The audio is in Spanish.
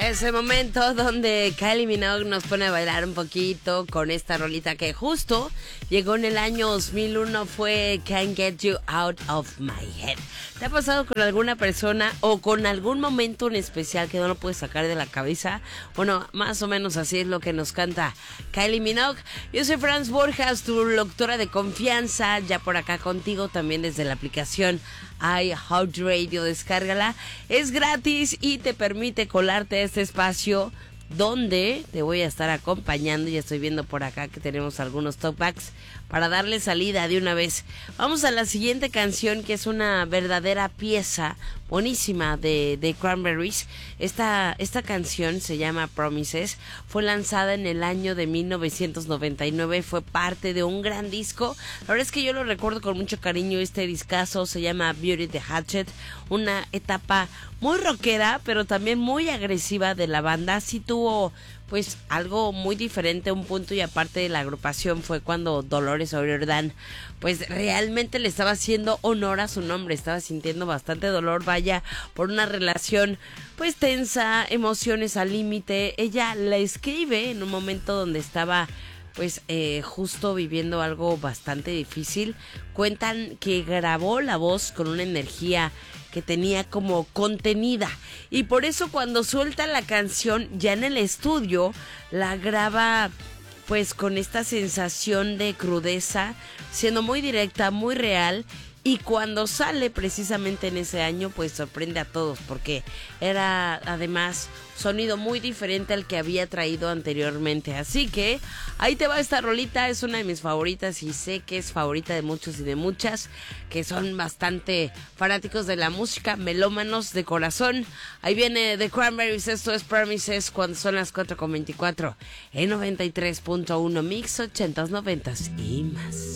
Ese momento donde Kylie Minogue nos pone a bailar un poquito con esta rolita que justo llegó en el año 2001, fue Can't Get You Out of My Head. ¿Te ha pasado con alguna persona o con algún momento en especial que no lo puedes sacar de la cabeza? Bueno, más o menos así es lo que nos canta Kylie Minogue. Yo soy Franz Borjas, tu locutora de confianza, ya por acá contigo también desde la aplicación iHeartRadio. Descárgala, es gratis y te permite colarte a este espacio donde te voy a estar acompañando. Ya estoy viendo por acá que tenemos algunos top backs para darle salida de una vez. Vamos a la siguiente canción, que es una verdadera pieza buenísima de Cranberries. Esta canción se llama Promises. Fue lanzada en el año de 1999. Fue parte de un gran disco. La verdad es que yo lo recuerdo con mucho cariño. Este discazo se llama Beauty the Hatchet. Una etapa muy rockera, pero también muy agresiva de la banda. Sí tuvo pues algo muy diferente, un punto y aparte de la agrupación fue cuando Dolores O'Riordan pues realmente le estaba haciendo honor a su nombre. Estaba sintiendo bastante dolor, vaya, por una relación pues tensa, emociones al límite. Ella la escribe en un momento donde estaba pues justo viviendo algo bastante difícil. Cuentan que grabó la voz con una energía que tenía como contenida, y por eso cuando suelta la canción ya en el estudio la graba pues con esta sensación de crudeza, siendo muy directa, muy real. Y cuando sale precisamente en ese año, pues sorprende a todos, porque era además sonido muy diferente al que había traído anteriormente. Así que ahí te va esta rolita, es una de mis favoritas y sé que es favorita de muchos y de muchas que son bastante fanáticos de la música, melómanos de corazón. Ahí viene The Cranberries, esto es Promises, cuando son las 4:24 en 93.1 Mix 80s, 90s y más.